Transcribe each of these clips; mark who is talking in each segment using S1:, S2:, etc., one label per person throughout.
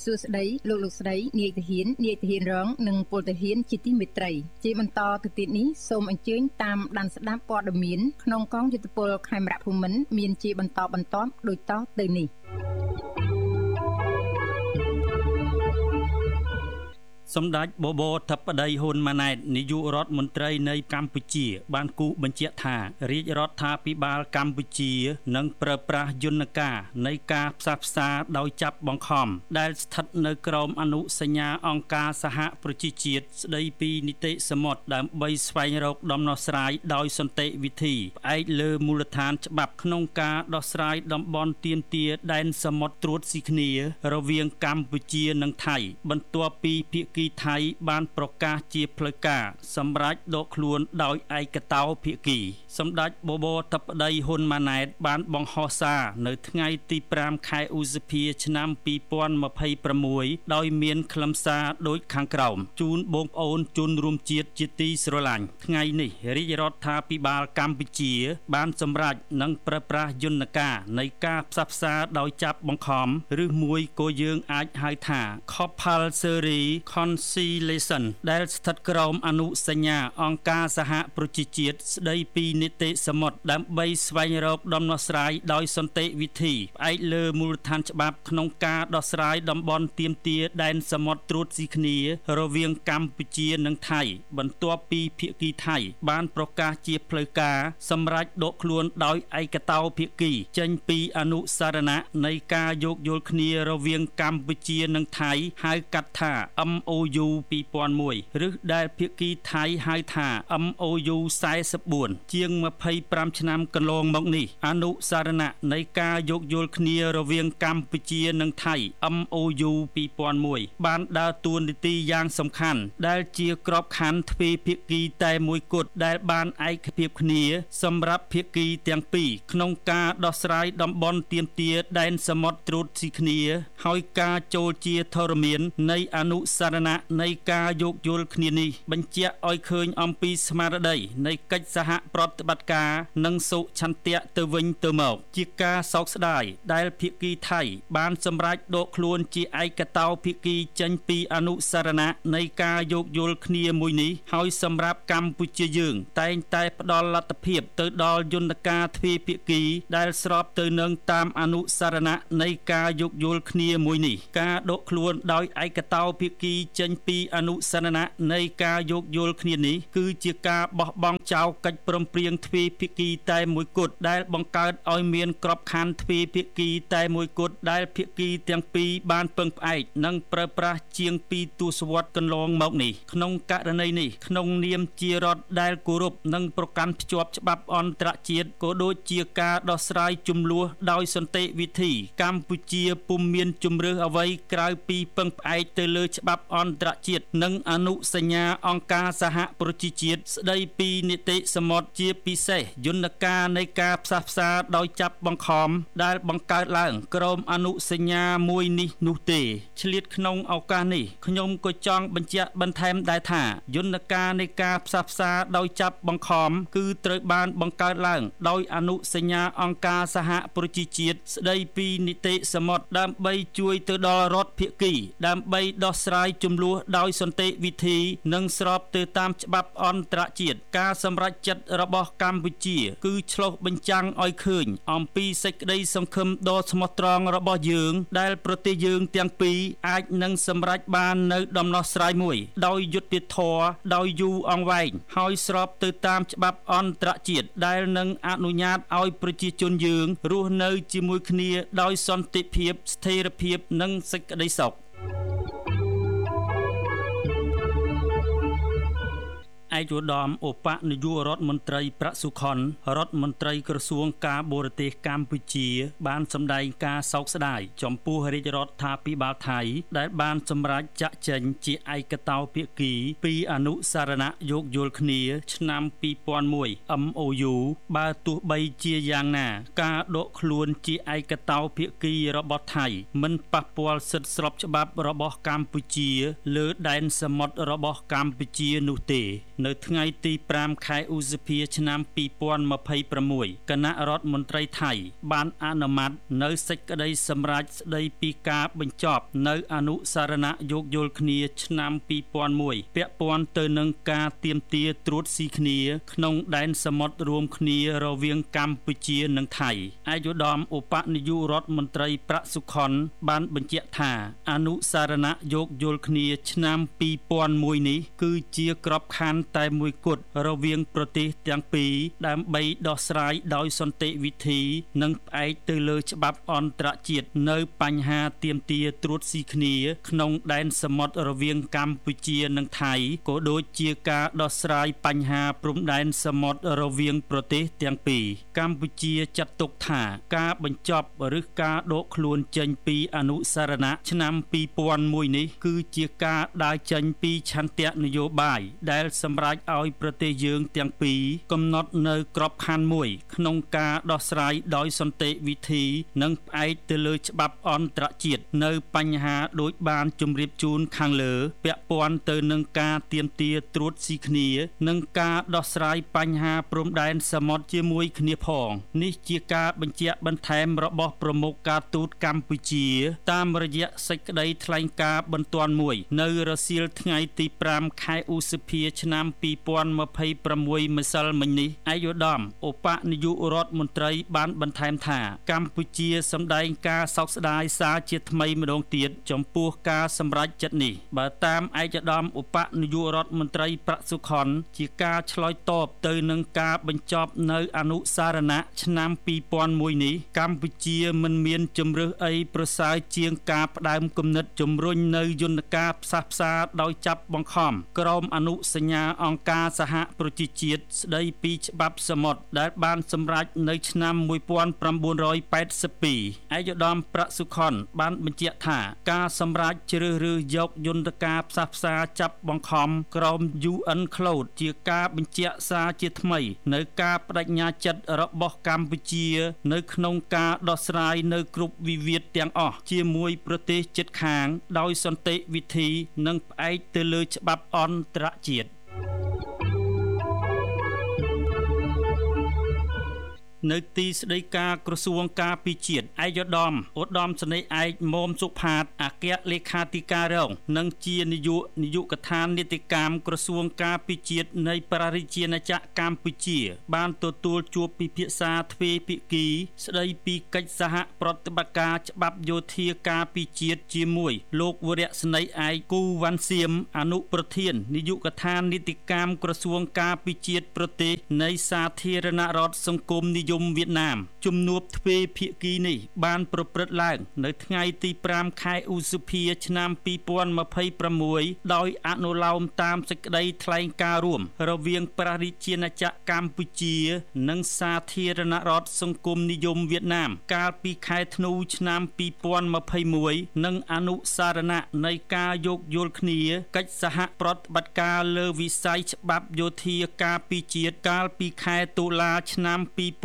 S1: សួស្តីលោកស្រីនាយទាហានរងនិងពលទាហានជាទីមេត្រីជាបន្តទៅទៀតនេះសូមអញ្ជើញតាមដានស្ដាប់ព័ត៌មានក្នុងកងយុទ្ធពលខេមរៈភូមិន្ទមានជាបន្តបន្ទាប់ដូចតទៅនេះ
S2: សម្ដេចបបរធិបតីហ៊ុនម៉ាណែតនាយករដ្ឋមន្ត្រីនៃកម្ពុជាបានគូសបញ្ជាក់ថារាជរដ្ឋាភិបាលកម្ពុជានឹងប្រើប្រាស់យន្តការនៃការផ្សះផ្សាដោយចាប់បង្ខំដែលស្ថិតនៅក្រោមអនុសញ្ញាអង្គការសហប្រជាជាតិស្តីពីនីតិសមុទ្រដើម្បីស្វែងរកដំណោះស្រាយដោយសន្តិវិធីផ្អែកលើមូលដ្ឋានច្បាប់ក្នុងការដោះស្រាយតំបន់ទាមទារដែនសមុទ្រត្រួតស៊ីគ្នារវាងកម្ពុជានិងថៃបន្ទាប់ពីភាគីថៃបានប្រកាសជាផ្លូវការសម្រាប់ដកខ្លួនដោយឯកតោភាគីសម្ដេចបបរធិបតីហ៊ុនម៉ាណែតបានបង្ហោះសារនៅថ្ងៃទី5ខែឧសភាឆ្នាំ2026ដោយមានខ្លឹមសារដូចខាងក្រោមជូនបងប្អូនជនរួមជាតិជាទីស្រឡាញ់ថ្ងៃនេះរាជរដ្ឋាភិបាលកម្ពុជាបានសម្រេចនិងប្រើប្រាស់យន្តការនៃការផ្សះផ្សាដោយចាប់បង្ខំឬមួយក៏យើងអាចហៅថា Compulsory Conciliation ដែលស្ថិតក្រោមអនុសញ្ញាអង្គការសហប្រជាជាតិស្តីពីនីតិសមុទ្រដើម្បីស្វែងរកដំណោះស្រាយដោយសន្តិវិធីផ្អែកលើមូលដ្ឋានច្បាប់ក្នុងការដោះស្រាយតំបន់ទាមទារដែនសមុទ្រត្រួតស៊ីគ្នារវាងកម្ពុជានិងថៃបន្ទាប់ពីភាគីថៃបានប្រកាសជាផ្លូវការសម្រាប់ដកខ្លួនដោយឯកតោភាគីចេញពីអនុសារណៈនៃការយោគយល់គ្នារវាងកម្ពុជានិងថៃហៅកាត់ថា MOU 2001 ឬដែលភាគីថៃហៅថា MOU 44ជាង25ឆ្នាំកន្លងមកនេះអនុសារណៈនៃការយោគយល់គ្នារវាងកម្ពុជានិងថៃ MOU 2001បានដើរតួនាទីយ៉ាងសំខាន់ដែលជាក្របខ័ណ្ឌទ្វេភាគីតែមួយគត់ដែលបានឯកភាពគ្នាសម្រាប់ភាគីទាំងពីរក្នុងការដោះស្រាយតំបន់ទាមទារដែនសមុទ្រត្រួតស៊ីគ្នាហើយការចូលជាធរមាននៃអនុសារណៈនៃការយោគយល់គ្នានេះបញ្ជាក់ឲ្យឃើញអំពីស្មារតីនៃកិច្ចសហប្រតិបត្តិការនិងសុឆន្ទៈទៅវិញទៅមកជាការសោកស្ដាយដែលភាគីថៃបានសម្រេចដកខ្លួនជាឯកតោភាគីចេញពីអនុសារណៈនៃការយោគយល់គ្នាមួយនេះហើយសម្រាប់កម្ពុជាយើងតែងតែផ្ដល់លទ្ធភាពទៅដល់យន្តការទ្វេភាគីដែលស្របទៅនឹងតាមអនុសារណៈនៃការយោគយល់គ្នាមួយនេះការដកខ្លួនដោយឯកតោភាគីចេញពីអនុសារណៈនៃការយោគយល់គ្នានេះគឺជាការបោះបង់ចោលកិច្ចព្រមព្រៀងទ្វេភាគីតែមួយគត់ដែលបង្កើតឲ្យមានក្របខ័ណ្ឌទ្វេភាគីតែមួយគត់ដែលភាគីទាំងពីរបានពឹងផ្អែកនិងប្រើប្រាស់ជាង2ទសវត្សរ៍កន្លងមកនេះក្នុងករណីនេះក្នុងនាមជារដ្ឋដែលគោរពនិងប្រកាន់ភ្ជាប់ច្បាប់អន្តរជាតិក៏ដូចជាការដោះស្រាយជម្លោះដោយសន្តិវិធីកម្ពុជាពុំមានជំរឿសអ្វីក្រៅពីពឹងផ្អែកទៅលើច្បាប់អន្តរជាតិនិងអនុសញ្ញាអង្គការសហប្រជាជាតិស្តីពីនីតិសមុទ្រជាពិសេសយន្តការនៃការផ្សះផ្សាដោយចាប់បង្ខំដែលបង្កើតឡើងក្រោមអនុសញ្ញាមួយនេះនោះទេឆ្លៀតក្នុងឱកាសនេះខ្ញុំក៏ចង់បញ្ជាក់បន្ថែមដែរថាយន្តការនៃការផ្សះផ្សាដោយចាប់បង្ខំគឺត្រូវបានបង្កើតឡើងដោយអនុសញ្ញាអង្គការសហប្រជាជាតិស្តីពីនីតិសមុទ្រដើម្បីជួយទៅដល់រដ្ឋភាគីដើម្បីដោះស្រាយជម្លោះដោយសន្តិវិធីនិងស្របទៅតាមច្បាប់អន្តរជាតិការសម្រេចចិត្តរបស់កម្ពុជាគឺឆ្លុះបញ្ចាំងឲ្យឃើញអំពីសេចក្តីសង្ឃឹមដ៏ស្មោះត្រង់របស់យើងដែលប្រទេសយើងទាំងពីរអាចនឹងសម្រេចបាននៅដំណោះស្រាយមួយដោយយុត្តិធម៌ដោយយូរអង្វែងហើយស្របទៅតាមច្បាប់អន្តរជាតិដែលនឹងអនុញ្ញាតឲ្យប្រជាជនយើងរស់នៅជាមួយគ្នាដោយសន្តិភាពស្ថិរភាពនិងសេចក្តីសុខឯកឧត្តមឧបនាយករដ្ឋមន្ត្រីប្រាក់សុខុនរដ្ឋមន្ត្រីក្រសួងការបរទេសកម្ពុជាបានសម្ដែងការសោកស្ដាយចំពោះរាជរដ្ឋាភិបាលថៃដែលបានសម្រេចចាក់ចេញជាឯកតោភាគីពីអនុសារណៈយោគយល់គ្នាឆ្នាំ2001 MOU បើទោះបីជាយ៉ាងណាការដកខ្លួនជាឯកតោភាគីរបស់ថៃមិនប៉ះពាល់សិទ្ធិស្របច្បាប់របស់កម្ពុជាលើដែនសមុទ្ររបស់កម្ពុជានោះទេនៅថ្ងៃទី5ខែឧសភាឆ្នាំ2026គណៈរដ្ឋមន្ត្រីថៃបានអនុម័តនៅសេចក្តីសម្រេចស្តីពីការបញ្ចប់នៅអនុសារណៈយោគយល់គ្នាឆ្នាំ2001ពាក់ព័ន្ធទៅនឹងការទាមទារត្រួតស៊ីគ្នាក្នុងដែនសមុទ្ររួមគ្នារវាងកម្ពុជានិងថៃឯកឧត្តមឧបនាយករដ្ឋមន្ត្រីប្រាក់សុខុនបានបញ្ជាក់ថាអនុសារណៈយោគយល់គ្នាឆ្នាំ2001នេះគឺជាក្របខ័ណ្ឌតែមួយគត់រវាងប្រទេសទាំងពីរដើម្បីដោះស្រាយដោយសន្តិវិធីនិងផ្អែកទៅលើច្បាប់អន្តរជាតិនៅបញ្ហាទាមទារត្រួតស៊ីគ្នាក្នុងដែនសមុទ្ររវាងកម្ពុជានិងថៃក៏ដូចជាការដោះស្រាយបញ្ហាព្រំដែនសមុទ្ររវាងប្រទេសទាំងពីរកម្ពុជាចាត់ទុកថាការបញ្ចប់ឬការដកខ្លួនចេញពីអនុសារណៈឆ្នាំ2001នេះគឺជាការដើរចេញពីឆន្ទៈនយោបាយដែលសម្រេចឲ្យប្រទេសយើងទាំងពីរកំណត់នៅក្របខ័ណ្ឌមួយក្នុងការដោះស្រាយដោយសន្តិវិធីនិងផ្អែកទៅលើច្បាប់អន្តរជាតិនៅបញ្ហាដូចបានជម្រាបជូនខាងលើពាក់ព័ន្ធទៅនឹងការទាមទារត្រួតស៊ីគ្នានិងការដោះស្រាយបញ្ហាព្រំដែនសមុទ្រជាមួយគ្នាផងនេះជាការបញ្ជាក់បន្ថែមរបស់ប្រមុខការទូតកម្ពុជាតាមរយៈសេចក្តីថ្លែងការណ៍បន្ទាន់មួយនៅរសៀលថ្ងៃទី5ខែឧសភាឆ្នាំ2026ម្សិលមិញនេះឯកឧត្តមឧបនាយករដ្ឋមន្ត្រីបានបន្ថែមថាកម្ពុជាសម្ដែងការសោកស្ដាយសារជាថ្មីម្ដងទៀតចំពោះការសម្រេចចិត្តនេះបើតាមឯកឧត្តមឧបនាយករដ្ឋមន្ត្រីប្រាក់សុខុនជាការឆ្លើយតបទៅនឹងការបញ្ចប់នៅអនុសារណៈឆ្នាំ2001នេះកម្ពុជាមិនមានជំរើសអីប្រសើរជាងការផ្ដើមគំនិតជំរុញនៅយន្តការផ្សះផ្សាដោយចាប់បង្ខំក្រោមអនុសញ្ញាអង្គការសហប្រជាជាតិស្ដីពីច្បាប់សមុទ្រដែលបានសម្រេចនៅឆ្នាំ1982ឯកឧត្តមប្រាក់សុខុនបានបញ្ជាក់ថាការសម្រេចជ្រើសរើសយកយន្តការផ្សះផ្សាចាប់បង្ខំក្រោម UNCLOS ជាការបញ្ជាក់សារជាថ្មីនៅការបដិញ្ញាចិត្តរបស់កម្ពុជានៅក្នុងការដោះស្រាយនៅគ្រប់វិវាទទាំងអស់ជាមួយប្រទេសជិតខាងដោយសន្តិវិធីនិងផ្អែកទៅលើច្បាប់អន្តរជាតិនៅទីស្តីការក្រសួងការពារជាតិឯកឧត្តមសេនីយ៍ឯកមុំសុផាតអគ្គលេខាធិការរងនិងជានាយកដ្ឋាននីតិកម្មក្រសួងការពារជាតិនៃព្រះរាជាណាចក្រកម្ពុជាបានទទួលជួបពិភាក្សាទ្វេភាគីស្តីពីកិច្ចសហប្រតិបត្តិការច្បាប់យោធាការពារជាតិជាមួយលោកវរៈសេនីយ៍ឯកគូវ៉ាន់សៀមអនុប្រធាននាយកដ្ឋាននីតិកម្មក្រសួងការពារជាតិប្រទេសនៃសាធារណរដ្ឋសង្គមនិយមវៀតណាមជំនួបទ្វេភាគីនេះបានប្រព្រឹត្តឡើងនៅថ្ងៃទី5ខែឧសភាឆ្នាំ2026ដោយអនុលោមតាមសេចក្តីថ្លែងការណ៍រួមរវាងព្រះរាជាណាចក្រកម្ពុជានិងសាធារណរដ្ឋសង្គមនិយមវៀតណាមកាលពីខែធ្នូឆ្នាំ2021និងអនុសារណៈនៃការយោគយល់គ្នាកិច្ចសហប្រតិបត្តិការលើវិស័យច្បាប់យោធាការពារជាតិកាលពីខែតុលាឆ្នាំ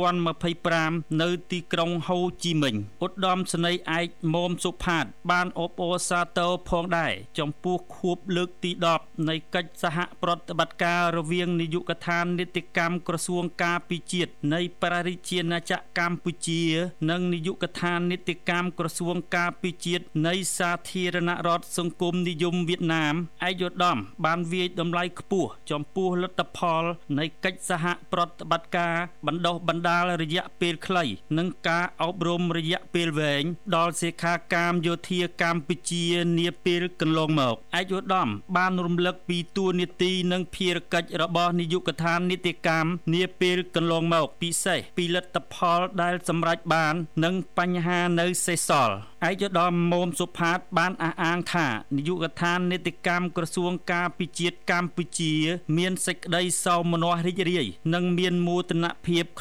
S2: 2025នៅទីក្រុងហូជីមិញឧត្តមសេនីយ៍ឯកមុំសុផាតបានអបអរសាទរផងដែរចំពោះខួបលើកទី10នៃកិច្ចសហប្រតិបត្តិការរវាងនាយកដ្ឋាននីតិកម្មក្រសួងការពារជាតិនៃព្រះរាជាណាចក្រកម្ពុជានិងនាយកដ្ឋាននីតិកម្មក្រសួងការពារជាតិនៃសាធារណរដ្ឋសង្គមនិយមវៀតណាមឯកឧត្តមបានវាយតម្លៃខ្ពស់ចំពោះលទ្ធផលនៃកិច្ចសហប្រតិបត្តិការបណ្ដុះបណ្ដាលរយៈពេលខ្លីនិងការអប់រំរយៈពេលវែងដល់សិក្ខាកាមយោធាកម្ពុជានាពេលកន្លងមកឯកឧត្តមបានរំលឹកពីតួនាទីនិងភារកិច្ចរបស់នាយកដ្ឋាននីតិកម្មនាពេលកន្លងមកពិសេសពីលទ្ធផលដែលសម្រេចបាននិងបញ្ហានៅសេសសល់ឯកឧត្តមមុំសុផាតបានអះអាងថានាយកដ្ឋាននីតិកម្មក្រសួងការពារជាតិកម្ពុជាមានសេចក្តីសោមនស្សរីករាយនិងមានមោទនភាពក្នុងការ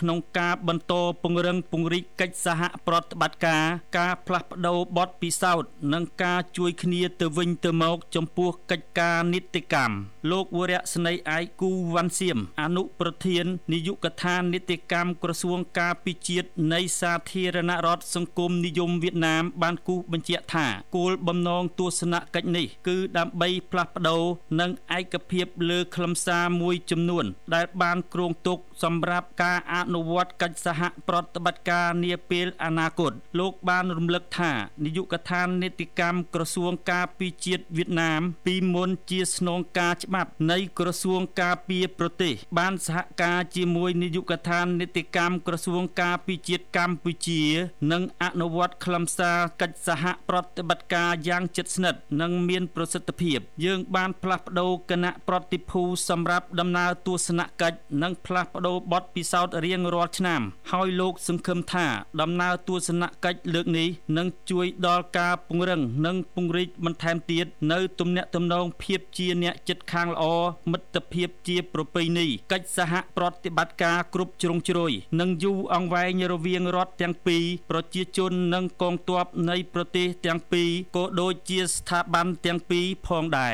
S2: បន្តពង្រឹងពង្រីកកិច្ចសហប្រតិបត្តិការផ្លាស់ប្តូរបទពិសោធន៍និងការជួយគ្នាទៅវិញទៅមកចំពោះកិច្ចការនីតិកម្មលោកវរៈស្នេហ៍ឯកគូវ៉ាន់សៀមអនុប្រធាននាយកដ្ឋាននីតិកម្មក្រសួងការពិជាតិនៃសាធារណរដ្ឋសង្គមនិយមវៀតណាមបានគូសបញ្ជាក់ថាគោលបំណងទស្សនកិច្ចនេះគឺដើម្បីផ្លាស់ប្តូរនិងឯកភាពលើខ្លឹមសារមួយចំនួនដែលបានគ្រោងទុកសម្រាប់ការអនុវត្តកិច្ចសហប្រតិបត្តិការនាពេលអនាគតលោកបានរំលឹកថានាយកដ្ឋាននីតិកម្មក្រសួងការពិជាតិវៀតណាមពីមុនជាស្នងការច្បាប់នៃក្រសួងការពារប្រទេសបានសហការជាមួយនាយកដ្ឋាននីតិកម្មក្រសួងការពិជាតិកម្ពុជានិងអនុវត្តខ្លឹមសារកិច្ចសហប្រតិបត្តិការយ៉ាងជិតស្និទ្ធនិងមានប្រសិទ្ធភាពយើងបានផ្លាស់ប្តូរគណៈប្រតិភូសម្រាប់ដំណើរទស្សនកិច្ចនិងផ្លាស់ប្តូរបទពិសោធន៍រៀងរាល់ឆ្នាំហើយលោកសង្ឃឹមថាដំណើរទស្សនកិច្ចលើកនេះនឹងជួយដល់ការពង្រឹងនិងពង្រីកបន្ថែមទៀតនៅទំនាក់ទំនងភាពជាអ្នកជិតខាងល្អមិត្តភាពជាប្រពៃណីកិច្ចសហប្រតិបត្តិការគ្រប់ជ្រុងជ្រោយនិងយូរអង្វែងរវាងរដ្ឋទាំងពីរប្រជាជននិងកងទ័ពនៃប្រទេសទាំងពីរក៏ដូចជាស្ថាប័នទាំងពីរផងដែរ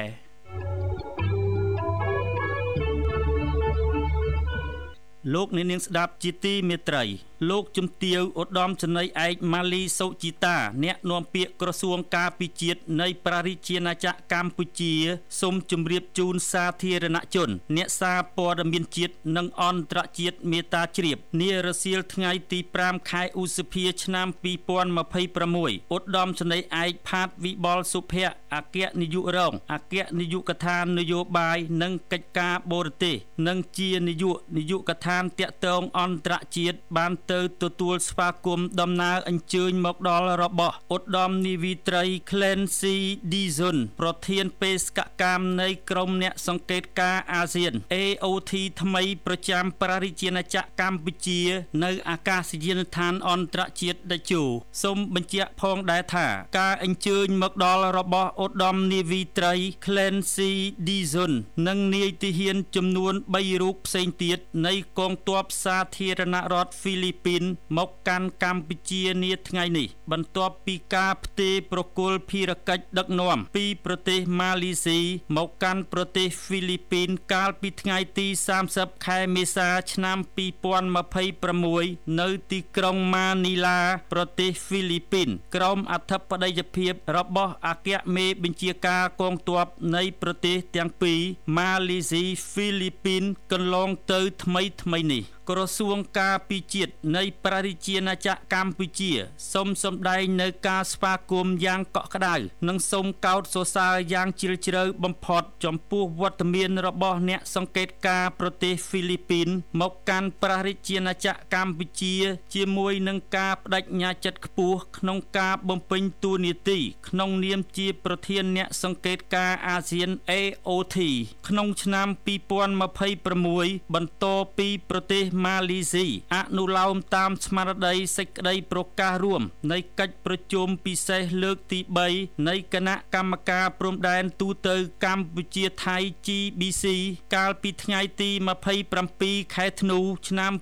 S2: លោកអ្នកនាងស្ដាប់ជាទីមេត្រីលោកជំទាវឧត្តមសេនីយ៍ឯកម៉ាលីសុជីតាអ្នកនាំពាក្យក្រសួងការពិជាតិនៃព្រះរាជាណាចក្រកម្ពុជាសូមជម្រាបជូនសាធារណជនអ្នកសារព័ត៌មានជាតិនិងអន្តរជាតិមេត្តាជ្រាបនារសៀលថ្ងៃទី5ខែឧសភាឆ្នាំ2026ឧត្តមសេនីយ៍ឯកផាតវិបុលសុភ័ក្រអគ្គនាយករងអគ្គនាយកដ្ឋាននយោបាយនិងកិច្ចការបរទេសនិងជានាយកដ្ឋានតាក់ទងអន្តរជាតិបានទៅទទួលស្វាគមន៍ដំណើរអញ្ជើញមកដល់របស់ឧត្តមនាវីត្រី Clancy Dizon ប្រធានបេសកកម្មនៃក្រុមអ្នកសង្កេតការណ៍អាស៊ាន AOT ថ្មីប្រចាំព្រះរាជាណាចក្រកម្ពុជានៅអាកាសយានដ្ឋានអន្តរជាតិដេជោសូមបញ្ជាក់ផងដែរថាការអញ្ជើញមកដល់របស់ឧត្តមនាវីត្រី Clancy Dizon និងនាយទាហានចំនួន3រូបផ្សេងទៀតនៃកងទ័ពសាធារណរដ្ឋហ្វីលីពីនមកកាន់កម្ពុជានាថ្ងៃនេះបន្ទាប់ពីការផ្ទេរប្រគល់ភារកិច្ចដឹកនាំពីប្រទេសម៉ាឡេស៊ីមកកាន់ប្រទេសហ្វីលីពីនកាលពីថ្ងៃទី30ខែមេសាឆ្នាំ2026នៅទីក្រុងម៉ានីឡាប្រទេសហ្វីលីពីនក្រោមអធិបតីភាពរបស់អគ្គមេបញ្ជាការកងទ័ពនៃប្រទេសទាំងពីរម៉ាឡេស៊ីហ្វីលីពីនកន្លងទៅថ្មីនេះក្រសួងការពិជាតិនៃព្រះរាជាណាចក្រកម្ពុជាសូមសម្ដែងនៅការស្វាគមន៍យ៉ាងកក់ក្ដៅនិងសូមកោតសរសើរយ៉ាងជ្រាលជ្រៅបំផុតចំពោះវត្តមានរបស់អ្នកសង្កេតការណ៍ប្រទេសហ្វីលីពីនមកកាន់ព្រះរាជាណាចក្រកម្ពុជាជាមួយនឹងការបដិញ្ញាចិត្តខ្ពស់ក្នុងការបំពេញតួនាទីក្នុងនាមជាប្រធានអ្នកសង្កេតការណ៍អាស៊ាន AOT ក្នុងឆ្នាំ2026បន្តពីប្រទេសម៉ាឡេស៊ីអនុលោមតាមស្មារតីសេចក្តីប្រកាសរួមនៃកិច្ចប្រជុំពិសេសលើកទី3នៃគណៈកម្មការព្រំដែនទូទៅកម្ពុជាថៃ GBC កាលពីថ្ងៃទី27ខែធ្នូឆ្នាំ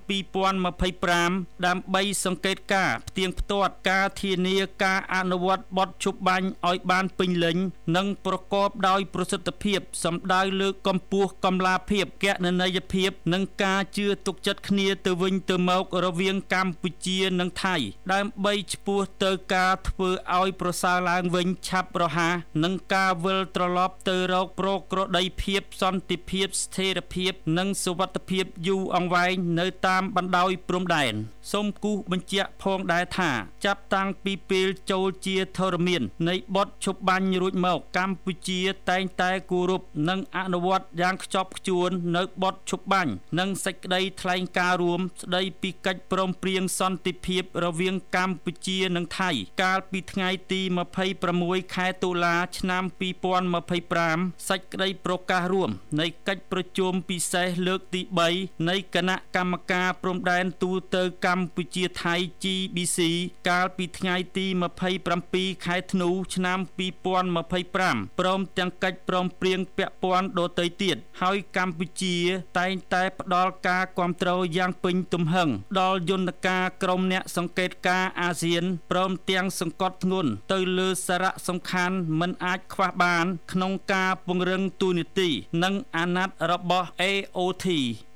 S2: 2025ដើម្បីសង្កេតការណ៍ផ្ទៀងផ្ទាត់ការធានាការអនុវត្តបទឈប់បាញ់ឲ្យបានពេញលេញនិងប្រកបដោយប្រសិទ្ធភាពសម្ដៅលើកកម្ពស់កម្លាភាពគណនេយ្យភាពនិងការជឿទុកចិត្តគ្នាទៅវិញទៅមករវាងកម្ពុជានិងថៃដើម្បីឆ្ពោះទៅការធ្វើឲ្យប្រសើរឡើងវិញឆាប់រហ័សនិងការវិលត្រឡប់ទៅរកប្រក្រតីភាពសន្តិភាពស្ថិរភាពនិងសុវត្ថិភាពយូរអង្វែងនៅតាមបណ្ដោយព្រំដែនសូមគូសបញ្ជាក់ផងដែរថាចាប់តាំងពីពេលចូលជាធរមាននៃបទឈប់បាញ់រួចមកកម្ពុជាតែងតែគោរពនិងអនុវត្តយ៉ាងខ្ជាប់ខ្ជួននៅបទឈប់បាញ់និងសេចក្តីថ្លែងការណ៍រួមស្តីពីកិច្ចព្រមព្រៀងសន្តិភាពរវាងកម្ពុជានិងថៃកាលពីថ្ងៃទី26ខែតុលាឆ្នាំ2025សេចក្តីប្រកាសរួមនៃកិច្ចប្រជុំពិសេសលើកទី3នៃគណៈកម្មការព្រំដែនទូទៅកម្ពុជាថៃ GBC កាលពីថ្ងៃទី27ខែធ្នូឆ្នាំ2025ព្រមទាំងកិច្ចព្រមព្រៀងពាក់ព័ន្ធដទៃទៀតហើយកម្ពុជាតែងតែផ្ដល់ការគាំទ្រយ៉ាងពេញទំហឹងដល់យន្តការក្រុមអ្នកសង្កេតការណ៍អាស៊ានព្រមទាំងសង្កត់ធ្ងន់ទៅលើសារៈសំខាន់មិនអាចខ្វះបានក្នុងការពង្រឹងទូនាទីនិងអាណត្តិរបស់ AOT